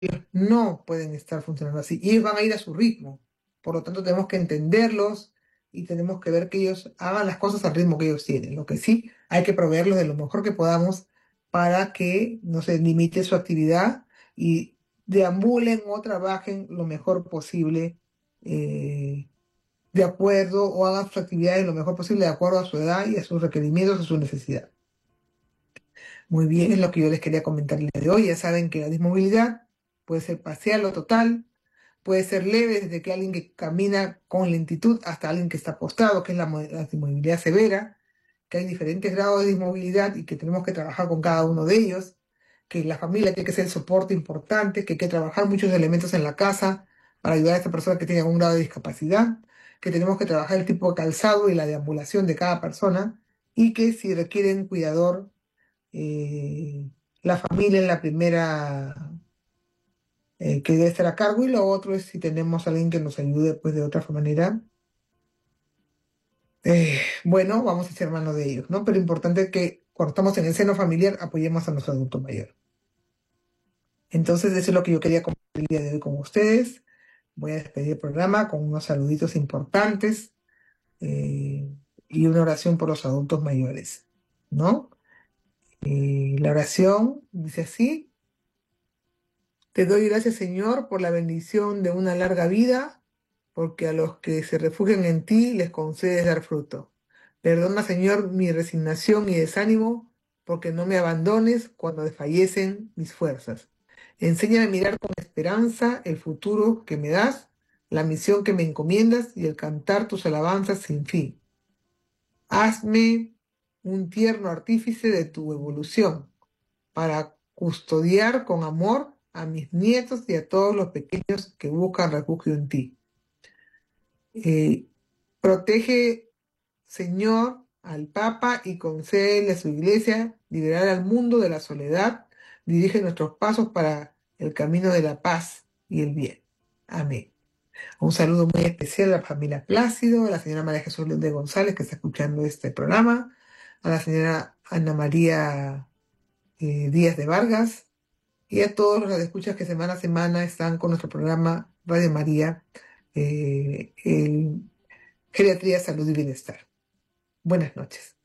no pueden estar funcionando así. Y ellos van a ir a su ritmo. Por lo tanto, tenemos que entenderlos y tenemos que ver que ellos hagan las cosas al ritmo que ellos tienen. Lo que sí, hay que proveerlos de lo mejor que podamos para que no se limite su actividad y deambulen o trabajen lo mejor posible, eh, de acuerdo, o hagan sus actividades lo mejor posible de acuerdo a su edad y a sus requerimientos, a su necesidad. Muy bien, es lo que yo les quería comentar el día de hoy. Ya saben que la dismovilidad puede ser parcial o total, puede ser leve, desde que alguien que camina con lentitud hasta alguien que está postrado, que es la dismovilidad severa, que hay diferentes grados de dismovilidad y que tenemos que trabajar con cada uno de ellos, que la familia tiene que ser el soporte importante, que hay que trabajar muchos elementos en la casa para ayudar a esta persona que tiene algún grado de discapacidad, que tenemos que trabajar el tipo de calzado y la deambulación de cada persona, y que si requieren cuidador, eh, la familia en la primera, que debe estar a cargo, y lo otro es si tenemos a alguien que nos ayude pues de otra manera, bueno, vamos a ser mano de ellos, ¿no? Pero importante que cuando estamos en el seno familiar apoyemos a nuestro adulto mayor. Entonces, eso es lo que yo quería compartir el día de hoy con ustedes. Voy a despedir el programa con unos saluditos importantes, eh, y una oración por los adultos mayores, ¿no? La oración dice así: te doy gracias, Señor, por la bendición de una larga vida, porque a los que se refugian en ti les concedes dar fruto. Perdona, Señor, mi resignación y desánimo, porque no me abandones cuando desfallecen mis fuerzas. Enséñame a mirar con esperanza el futuro que me das, la misión que me encomiendas y el cantar tus alabanzas sin fin. Hazme un tierno artífice de tu evolución para custodiar con amor a mis nietos y a todos los pequeños que buscan refugio en ti. Eh, Protege, Señor, al Papa y concédele a su iglesia liberar al mundo de la soledad. Dirige nuestros pasos para el camino de la paz y el bien. Amén. Un saludo muy especial a la familia Plácido, a la señora María Jesús de González, que está escuchando este programa, a la señora Ana María, Díaz de Vargas, y a todos los escuchas que semana a semana están con nuestro programa Radio María, el Geriatría, Salud y Bienestar. Buenas noches.